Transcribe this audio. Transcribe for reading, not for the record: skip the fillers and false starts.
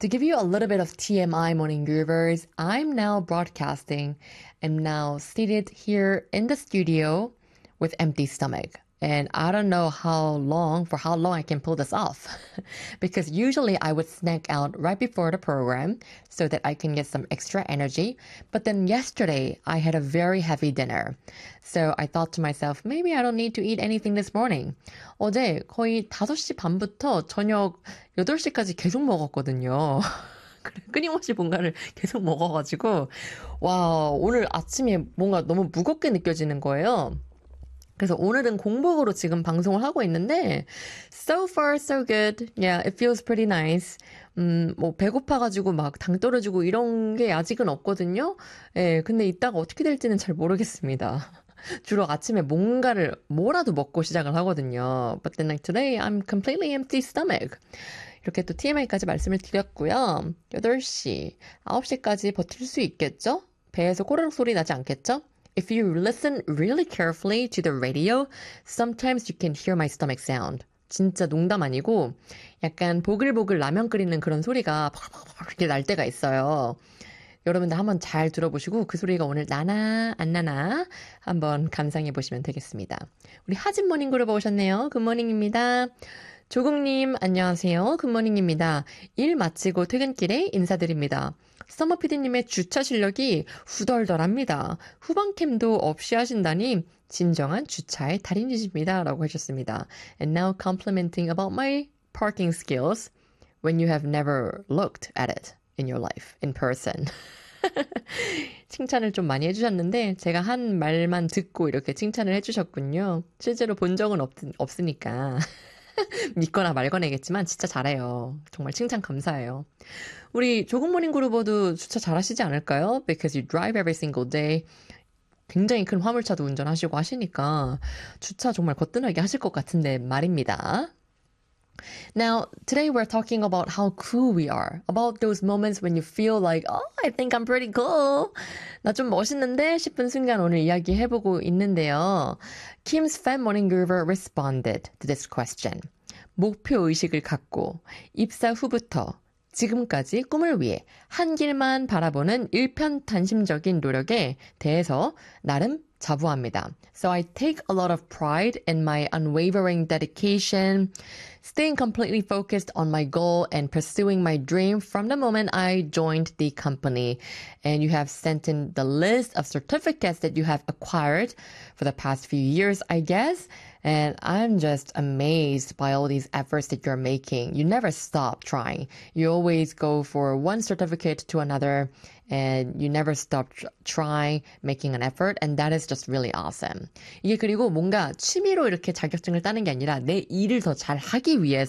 To give you a little bit of TMI, morning groovers, I'm now broadcasting. I'm now seated here in the studio with empty stomach. And I don't know for how long I can pull this off. Because usually I would snack out right before the program so that I can get some extra energy. But then yesterday I had a very heavy dinner. So I thought to myself, maybe I don't need to eat anything this morning. 어제 거의 5시 반부터 저녁 8시까지 계속 먹었거든요. 끊임없이 뭔가를 계속 먹어가지고, 와, 오늘 아침에 뭔가 너무 무겁게 느껴지는 거예요. 그래서 오늘은 공복으로 지금 방송을 하고 있는데 so far so good. Yeah, it feels pretty nice. 뭐 배고파가지고 막 당 떨어지고 이런 게 아직은 없거든요. 예, 근데 이따가 어떻게 될지는 잘 모르겠습니다. 주로 아침에 뭐라도 먹고 시작을 하거든요. But then like today, I'm completely empty stomach. 이렇게 또 TMI까지 말씀을 드렸고요. 8시, 9시까지 버틸 수 있겠죠? 배에서 꼬르륵 소리 나지 않겠죠? If you listen really carefully to the radio, sometimes you can hear my stomach sound. 진짜 농담 아니고 약간 보글보글 라면 끓이는 그런 소리가 이렇게 날 때가 있어요. 여러분들 한번 잘 들어보시고 그 소리가 오늘 나나 안 나나 한번 감상해 보시면 되겠습니다. 우리 하진 모닝그룹 오셨네요. 굿모닝입니다. 조국님 안녕하세요. 굿모닝입니다. 일 마치고 퇴근길에 인사드립니다. 서머 PD님의 주차 실력이 후덜덜합니다. 후방캠도 없이 하신다니 진정한 주차의 달인이십니다. 라고 하셨습니다. And now complimenting about my parking skills when you have never looked at it in your life, in person. 칭찬을 좀 많이 해주셨는데 제가 한 말만 듣고 이렇게 칭찬을 해주셨군요. 실제로 본 적은 없으니까. 믿거나 말거나겠지만 진짜 잘해요. 정말 칭찬 감사해요. 우리 조국모닝 그루버도 주차 잘하시지 않을까요? Because you drive every single day. 굉장히 큰 화물차도 운전하시고 하시니까 주차 정말 거뜬하게 하실 것 같은데 말입니다. Now, today we're talking about how cool we are. About those moments when you feel like, oh, I think I'm pretty cool. 나 좀 멋있는데 싶은 순간 오늘 이야기해보고 있는데요. Kim's Fan Morning Groover responded to this question. 목표의식을 갖고 입사 후부터 지금까지 꿈을 위해 한 길만 바라보는 일편단심적인 노력에 대해서 나름 자부합니다. So I take a lot of pride in my unwavering dedication, staying completely focused on my goal and pursuing my dream from the moment I joined the company. And you have sent in the list of certificates that you have acquired for the past few years, I guess. And I'm just amazed by all these efforts that you're making. You never stop trying. You always go for one certificate to another and you never stop trying, making an effort. And that is just really awesome. 이게 그리고 뭔가 취미로 이렇게 자격증을 따는 게 아니라 내 일을 더 잘하기 위해서